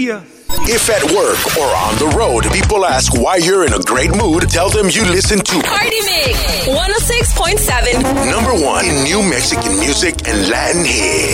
ya. If at work or on the road, people ask why you're in a great mood, tell them you listen to Party Mix 106.7. #1 in new Mexican music and Latin hits.